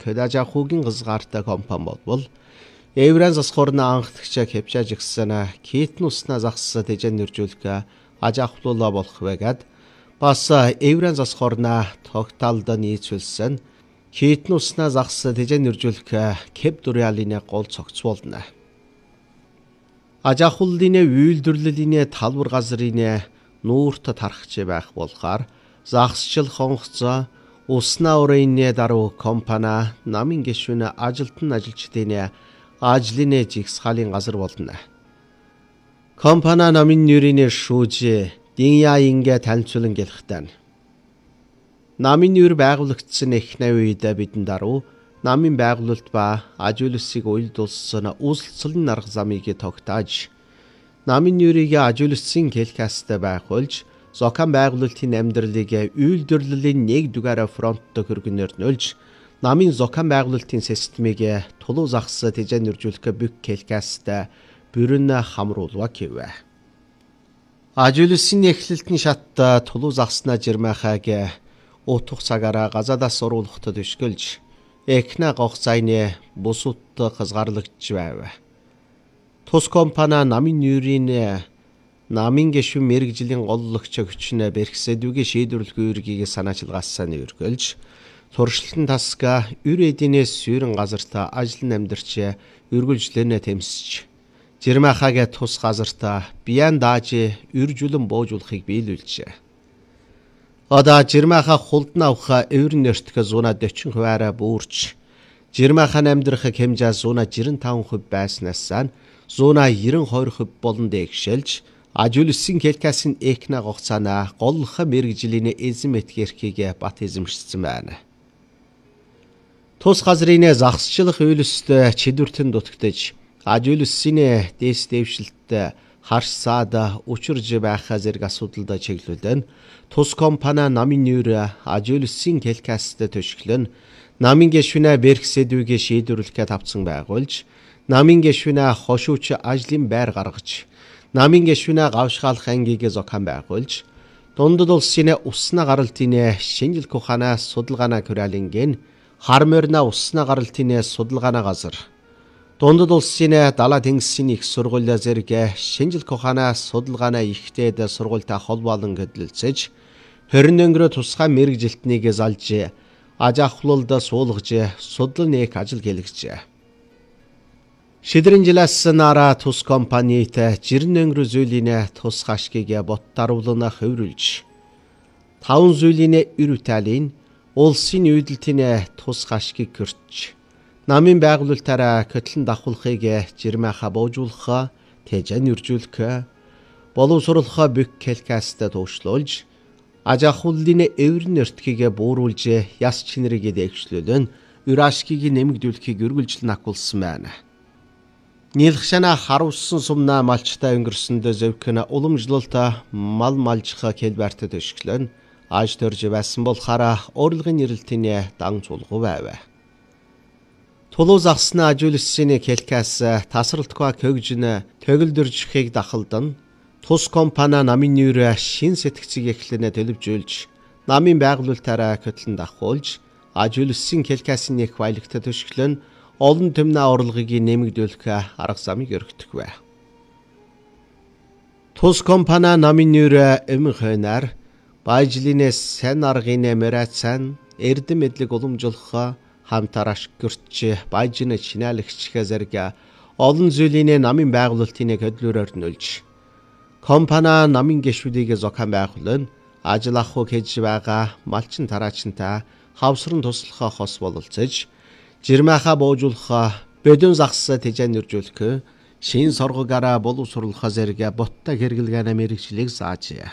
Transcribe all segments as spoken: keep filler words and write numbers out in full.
көдажахуугийн гызгаартай компани болбол Евран засхорна анхдагчаа хевчааж гисэн китн уснаа загсаа тэжэн нэржүүлэх ажахлуулаа болох байгаад бас Евран засхорна тогтаалд нийцүүлсэн китн уснаа загсаа тэжэн нэржүүлэх кеп дуриалины гол цогц болно. Ажахлуулын үйлдвэрлэлийн талбар газрын нуурт тархч байх болохоор загсчил хонхцоо уснаа өрөөний даруй компани намын гишүүн ажилтан ажилчдын ажлын жигсаалын газар болно. Компани намын нэрийн шүүж динья ингээ танилцуулан гэлэхтэн. Намын нэр байгуулагдсан эхний үед бидэн даруй намын байгуулалт ба аж үйлсийг уйлдуулсан үйлчлэлийн арга замыг тогтоож намын нэрийг аж үйлсийн хэлхээстэй байх болж зохион байгуулалтын амьдралыг үйлдвэрлэлийн нэг дугаар фронттой хөргөнөөр нөлж намын зохион байгуулалтын системийг тулуу загас тэжэн нэржүүлэх бүх хэлхээстэй бүрэн хамруулва гэвэ. Аж үйлсийн эхлэлтийн шатта тулуу загаснаа жирмэхаг утх цагаараа газадаас оруулахад төшгөлж эхнэ гох зайны бусут хязгаарлагч байв. Тус компани намын нэрийн намын гишүүн мэрэгжлийн голлогч хүчнэ бэрхсэдүгийн шийдвэрлэх үүргийг санаачилгаасан өргөлж туршилтын тасга үр эдинээс сүйрэн газартаа ажил амьдарч өргөлжлөнө тэмсэж жирмэхагийн тус газартаа биян дааж үржүүлэн боожуулахыг биелүүлжээ. Одоо жирмэха хулдан авах эврэн нэртгэ зуна дөчин хуваараа бүрч жирмэхан амьдрах хэмжээ зуна жирэн таван хувь байснаас зуна ерэн хоёр хувь болон дээгшэлж аж үйлсийн хэлхээсийн эхнэ гогцаана голлох мэрэгжлийн эзэм этгэрхийг бат эзэмшсэн байна. Тус газрын загсчлах үйлстэй чидвэртэн дутагдж аж үйлсийн дэс дэвшилттэй харш саада учирж байх зэрэг асуудалд чиглүүлэн тус компани намын нэр аж үйлсийн хэлхээстэй төшгөлн намын гишүүнэ бэрхсэдүгийн шийдвэрлэхэд тавцсан байгуулж намын гишүүнэ хошууч ажлын байр гаргаж намын гишүүнэ гавшгаалах ангийг зохион байгуулж дундад улсын уснаа гаралтын шинжлэх ухааны судалгааны коралингийн харморна уснаа гаралтын судалгааны газар дундад улсын далаа тэнгисийн их сургууль зэрэг шинжлэх ухааны судалгааны ихтэйд сургуультай холбоолон хөдөлгөж хорин өнгөрөө тусгай мэрэгжилтнийг залж аж ахуйлд суулгаж судлал нээх ажил хийлгэжээ. Шидрэн жилээс нара тус компанит жирэн өнгөрөө зүйлийн тус хашгийг бот даруулна хөврүүлж таван зүйлийн ирүталын улсын үйдэлтийн тус хашгийг көрч намын байгуулалтаараа хөтлөн давхуулахыг жирмэха боожуулах, тэжэн үржүүлэх, боловсруулах бүх хэлхээстэй туушлуулж аж ахуйлын эврэн нэртгийг бууруулж яс чинэрийг дэвшлүүлэн урашкийг нэмэгдүүлэхийг үргэлжлэн акуулсан байна. Нийлхшана харуулсан сумна малчтай өнгөрсөнд зөвкөн уламжлалт мал малжих хэлбэрт төшгөлөн аж төрж байсан болохоор урилгын нэрэлтийн дан цулгуу байв. Тулуу загсны аж үйлсийн хэлхээс тасралтгүй көгжин төгөлдөржихийг дахалдан тус компани намын нэр шин сэтгцийг эхлэнэ төлөвжүүлж намын байгуулалтаараа хөтлөн давхуулж аж үйлсийн хэлхээсийн их баялагт төшгөлөн олон төмнө орлогыг нэмэгдүүлэх арга замыг өргөдөг бай. Тус компани намын нэр эмхэнаар баяжлинээс сэн аргын мэрацсан эрдэм мэдлэг уламжуулах хамтараш гэрч баяжны чинаалагч зэрэг олон зүйлийн намын байгуулалтын хөдлөөр өрнүүлж компани намын гишүүдийг зохион байгуулан ажил авах хийж байгаа малчин тараачинтай хавсран туслахаа хос бололцож жирмэха боожуулах бэдэн загас тэжэн нэржүүлэх шин соргогаараа боловсруулах зэрэг боттой хэрэглэгээний мэрэгчлийг заажээ.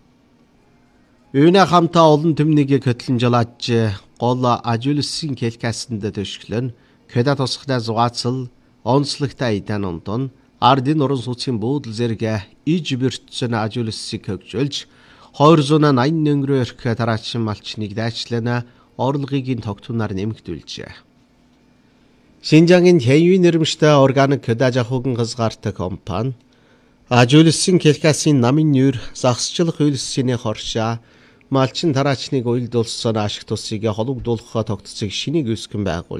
Үүнээ хамтаа олон төмнийг хөтлөн жалааж гол аж үйлсийн хэлхээсэнд төшгөлөн кэда тусахтай зугаацал онцлогтой идан ондон ардын орон сууцын буудал зэрэг иж бэртсэн аж үйлсийг хөгжүүлж двести восемьдесят өнгөрөө эрх тараачин малчныг дайчлана орлогын тогтунаар нэмэгдүүлжээ. Шинжаагийн хэвийн нэрмжтэй органик көдажахуугийн хязгаартай компани аж үйлсийн хэлхээсийн намын нэр загсчлах үйлсийн хоршаа малчин тараачныг уйлдуулсан ашиг тусыг холбогдуулах тогтцыг шинийг үүсгэн байгуул.